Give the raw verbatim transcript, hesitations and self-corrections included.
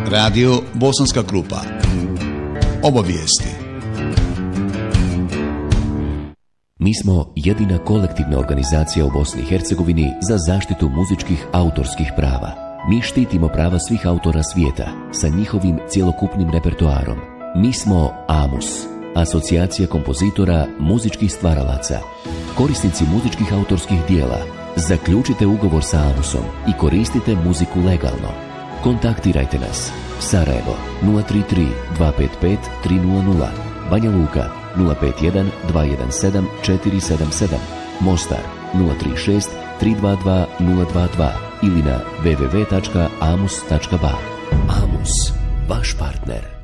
Radio Bosanska Krupa. Obavijesti. Mi smo jedina kolektivna organizacija u Bosni i Hercegovini za zaštitu muzičkih autorskih prava. Mi štitimo prava svih autora svijeta sa njihovim cjelokupnim repertoarom. Mi smo AMUS, Asocijacija kompozitora muzičkih stvaralaca. Korisnici muzičkih autorskih dijela, zaključite ugovor sa AMUSom i koristite muziku legalno. Kontaktirajte nas. Sarajevo nula tri tri dva pet pet tri nula nula, Banja Luka nula pet jedan dva jedan sedam četiri sedam sedam, Mostar nula tri šest tri dva dva nula dva dva ili na w w w tačka amus tačka ba. AMUS, vaš partner.